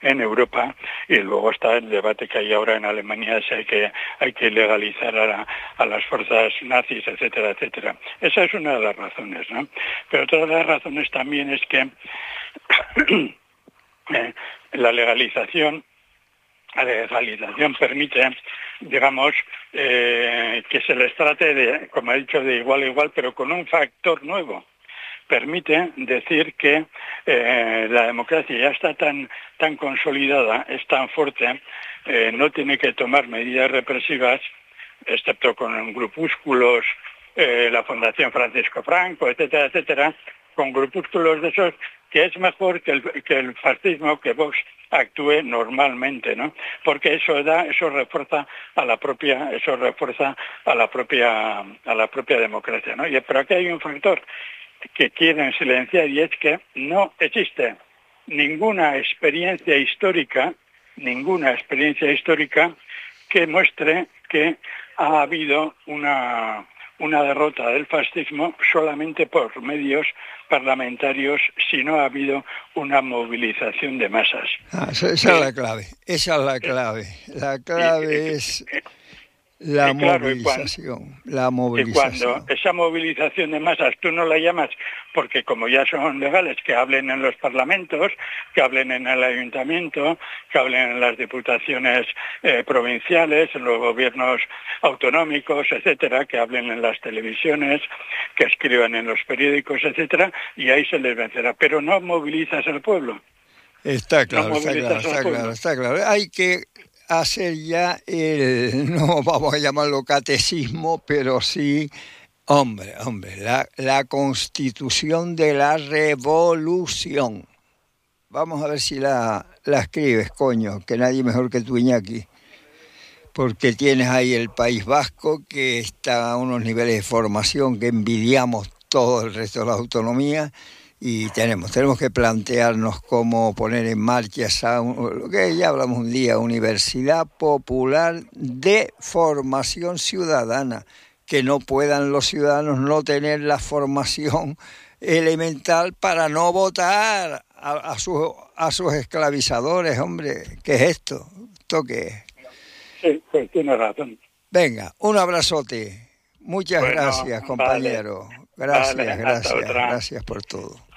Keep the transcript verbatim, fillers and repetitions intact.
en Europa, y luego está el debate que hay ahora en Alemania, si hay que, hay que legalizar a, la, a las fuerzas nazis, etcétera, etcétera. Esa es una de las razones, ¿no? Pero otra de las razones también es que eh, la legalización La legalización permite, digamos, eh, que se les trate de, como he dicho, de igual a igual, pero con un factor nuevo. Permite decir que eh, la democracia ya está tan, tan consolidada, es tan fuerte, eh, no tiene que tomar medidas represivas, excepto con grupúsculos, eh, la Fundación Francisco Franco, etcétera, etcétera, con grupúsculos de esos, que es mejor que el, que el fascismo, que Vox actúe normalmente, ¿no? Porque eso da, eso refuerza a la propia, eso refuerza a la propia, a la propia democracia, ¿no? Y, pero aquí hay un factor que quieren silenciar, y es que no existe ninguna experiencia histórica, ninguna experiencia histórica que muestre que ha habido una, una derrota del fascismo solamente por medios parlamentarios, si no ha habido una movilización de masas. Ah, esa, esa eh, es la clave, esa es la clave. La clave eh, es eh, la eh, claro, movilización, y cuando, la movilización. Y cuando esa movilización de masas tú no la llamas, porque como ya son legales, que hablen en los parlamentos, que hablen en el ayuntamiento, que hablen en las diputaciones eh, provinciales, en los gobiernos autonómicos, etcétera, que hablen en las televisiones, que escriban en los periódicos, etcétera, y ahí se les vencerá. Pero no movilizas al pueblo. Está claro, no está claro, está claro, está claro. Hay que hacer ya el, no vamos a llamarlo catecismo, pero sí, hombre, hombre, la, la constitución de la revolución. Vamos a ver si la, la escribes, coño, que nadie mejor que tú, Iñaki. Porque tienes ahí el País Vasco, que está a unos niveles de formación que envidiamos todo el resto de la autonomía. Y tenemos, tenemos que plantearnos cómo poner en marcha esa, lo que ya hablamos un día, Universidad Popular de Formación Ciudadana, que no puedan los ciudadanos no tener la formación elemental para no votar a, a, sus, a sus esclavizadores, hombre. ¿Qué es esto? ¿Esto qué es? Sí, pues tiene razón. Venga, un abrazote. Muchas bueno, gracias, compañero. Vale, gracias, vale, gracias, gracias por todo.